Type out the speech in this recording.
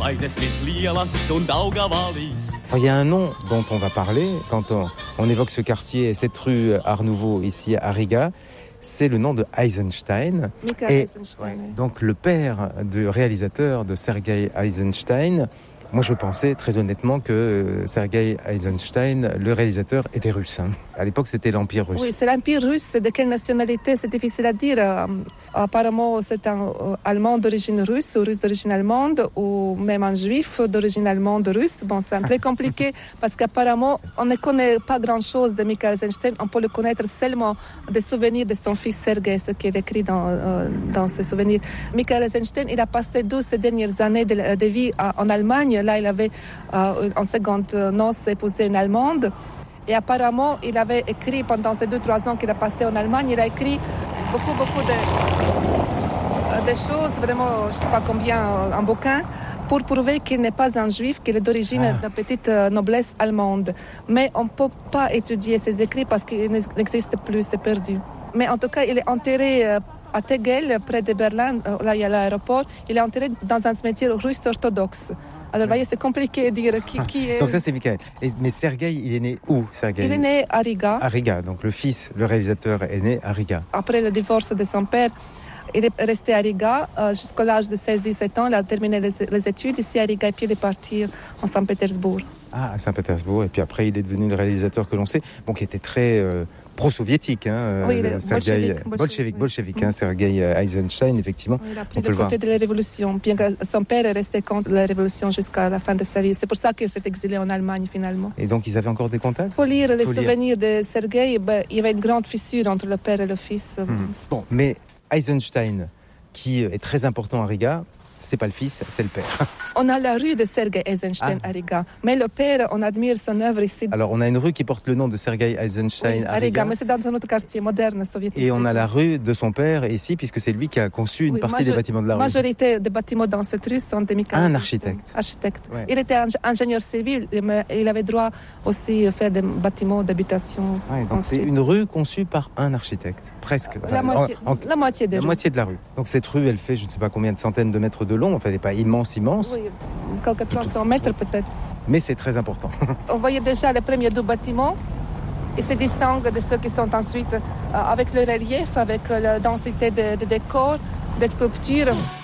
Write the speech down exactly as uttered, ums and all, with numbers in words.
Il y a un nom dont on va parler quand on, on évoque ce quartier et cette rue Art Nouveau ici à Riga. C'est le nom de Eisenstein. Michael et Eisenstein. ouais, donc le père du réalisateur de Sergei Eisenstein. Moi, je pensais très honnêtement que Sergei Eisenstein, le réalisateur, était russe. Hein. À l'époque, c'était l'Empire russe. Oui, c'est l'Empire russe. De quelle nationalité, c'est difficile à dire. Euh, apparemment, c'est un euh, Allemand d'origine russe, ou russe d'origine allemande, ou même un Juif d'origine allemande russe. Bon, c'est un peu compliqué parce qu'apparemment, on ne connaît pas grand-chose de Michael Eisenstein. On peut le connaître seulement des souvenirs de son fils Sergei, ce qui est écrit dans, euh, dans ses souvenirs. Michael Eisenstein, il a passé douze dernières années de, de vie à, en Allemagne. Là, il avait, euh, en seconde noce, épousé une Allemande. Et apparemment, il avait écrit, pendant ces deux, trois ans qu'il a passé en Allemagne, il a écrit beaucoup, beaucoup de, de choses, vraiment, je ne sais pas combien, un bouquin, pour prouver qu'il n'est pas un juif, qu'il est d'origine ah. de petite noblesse allemande. Mais on ne peut pas étudier ses écrits parce qu'il n'existe plus, c'est perdu. Mais en tout cas, il est enterré à Tegel, près de Berlin, là il y a l'aéroport. Il est enterré dans un cimetière russe orthodoxe. Alors, vous voyez, c'est compliqué de dire qui, qui est... Donc ça, c'est Michael. Et, mais Sergei, il est né où, Sergei ? Il est né à Riga. À Riga. Donc le fils, le réalisateur, est né à Riga. Après le divorce de son père, il est resté à Riga euh, jusqu'à l'âge de seize dix-sept ans. Il a terminé les, les études ici à Riga et puis il est parti en Saint-Pétersbourg. Ah, à Saint-Pétersbourg. Et puis après, il est devenu le réalisateur que l'on sait, bon, qui était très... Euh, pro-soviétique, hein, oui, euh, Sergei, bolchevique, bolchevique, oui. hein, Sergei Eisenstein, effectivement. Oui, il a pris le côté de la révolution, bien que son père est resté contre la révolution jusqu'à la fin de sa vie. C'est pour ça qu'il s'est exilé en Allemagne, finalement. Et donc, ils avaient encore des contacts ? Pour lire les Faut souvenirs lire. de Sergei, ben, il y avait une grande fissure entre le père et le fils. Hum. Bon, mais Eisenstein, qui est très important à Riga, c'est pas le fils, c'est le père. On a la rue de Sergei Eisenstein ah. à Riga, mais le père, on admire son œuvre ici. Alors, on a une rue qui porte le nom de Sergei Eisenstein oui, à, à Riga, Riga, mais c'est dans un autre quartier moderne soviétique. Et on a la rue de son père ici, puisque c'est lui qui a conçu une oui, partie major- des bâtiments de la rue. La majorité des bâtiments dans cette rue sont des Michael Un architecte. Architecte. Ouais. Il était ingénieur civil, mais il avait droit aussi à faire des bâtiments d'habitation. Ouais, donc c'est une rue conçue par un architecte, presque. La, enfin, moitié, en, en, la moitié des La rues. moitié de la rue. Donc cette rue, elle fait je ne sais pas combien de centaines de mètres de long, enfin elle n'est pas immense, immense. Oui, quelques trois cents mètres peut-être. Mais c'est très important. On voyait déjà les premiers deux bâtiments. Ils se distinguent de ceux qui sont ensuite euh, avec le relief, avec la densité de, de décors, des sculptures.